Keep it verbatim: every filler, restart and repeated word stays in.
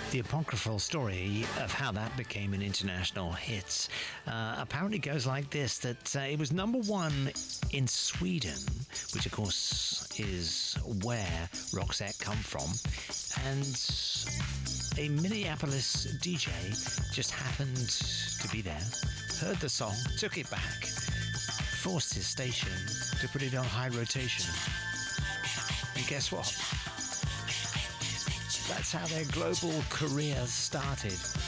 The apocryphal story of how that became an international hit uh, apparently goes like this, that uh, it was number one in Sweden, which of course is where Roxette come from, and a Minneapolis D J just happened to be there, heard the song, took it back, forced his station to put it on high rotation, and guess what? That's how their global career started.